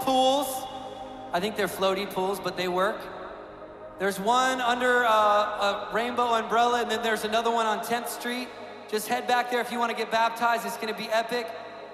pools. I think they're floaty pools, but they work. There's one under a rainbow umbrella, and then there's another one on 10th Street. Just head back there if you want to get baptized. It's going to be epic.